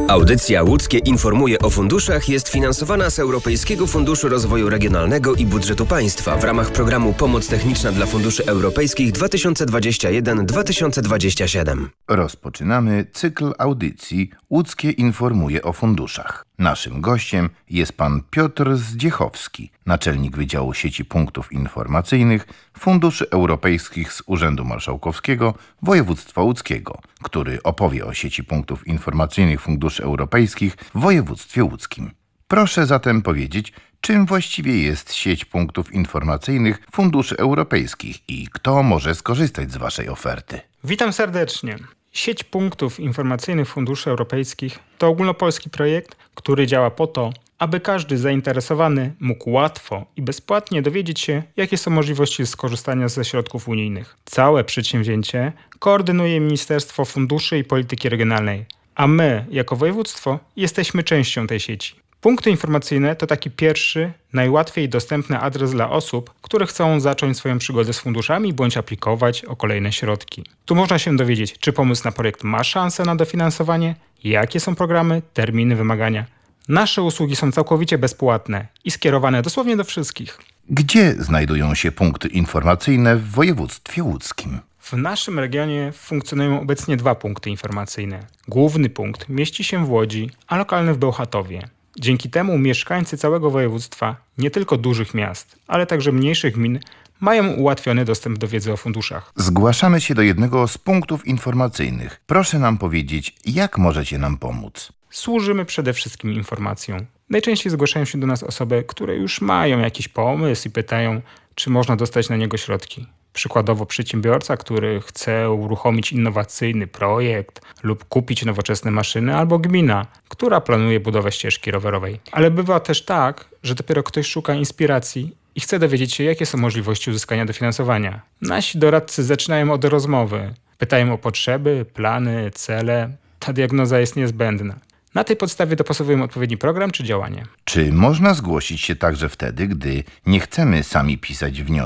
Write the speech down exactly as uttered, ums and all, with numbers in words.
Audycja Łódzkie informuje o funduszach jest finansowana z Europejskiego Funduszu Rozwoju Regionalnego i Budżetu Państwa w ramach programu Pomoc Techniczna dla Funduszy Europejskich dwa tysiące dwudziesty pierwszy do dwa tysiące dwudziestego siódmego. Rozpoczynamy cykl audycji Łódzkie informuje o funduszach. Naszym gościem jest pan Piotr Zdziechowski, naczelnik Wydziału Sieci Punktów Informacyjnych Funduszy Europejskich z Urzędu Marszałkowskiego Województwa Łódzkiego, który opowie o sieci punktów informacyjnych Funduszy Europejskich w województwie łódzkim. Proszę zatem powiedzieć, czym właściwie jest sieć punktów informacyjnych Funduszy Europejskich i kto może skorzystać z waszej oferty? Witam serdecznie. Sieć punktów informacyjnych Funduszy Europejskich to ogólnopolski projekt, który działa po to, aby każdy zainteresowany mógł łatwo i bezpłatnie dowiedzieć się, jakie są możliwości skorzystania ze środków unijnych. Całe przedsięwzięcie koordynuje Ministerstwo Funduszy i Polityki Regionalnej, a my, jako województwo, jesteśmy częścią tej sieci. Punkty informacyjne to taki pierwszy, najłatwiej dostępny adres dla osób, które chcą zacząć swoją przygodę z funduszami bądź aplikować o kolejne środki. Tu można się dowiedzieć, czy pomysł na projekt ma szansę na dofinansowanie, jakie są programy, terminy, wymagania. Nasze usługi są całkowicie bezpłatne i skierowane dosłownie do wszystkich. Gdzie znajdują się punkty informacyjne w województwie łódzkim? W naszym regionie funkcjonują obecnie dwa punkty informacyjne. Główny punkt mieści się w Łodzi, a lokalny w Bełchatowie. Dzięki temu mieszkańcy całego województwa, nie tylko dużych miast, ale także mniejszych gmin, mają ułatwiony dostęp do wiedzy o funduszach. Zgłaszamy się do jednego z punktów informacyjnych. Proszę nam powiedzieć, jak możecie nam pomóc? Służymy przede wszystkim informacją. Najczęściej zgłaszają się do nas osoby, które już mają jakiś pomysł i pytają, czy można dostać na niego środki. Przykładowo przedsiębiorca, który chce uruchomić innowacyjny projekt lub kupić nowoczesne maszyny, albo gmina, która planuje budowę ścieżki rowerowej. Ale bywa też tak, że dopiero ktoś szuka inspiracji i chce dowiedzieć się, jakie są możliwości uzyskania dofinansowania. Nasi doradcy zaczynają od rozmowy. Pytają o potrzeby, plany, cele. Ta diagnoza jest niezbędna. Na tej podstawie dopasowujemy odpowiedni program czy działanie. Czy można zgłosić się także wtedy, gdy nie chcemy sami pisać wniosku?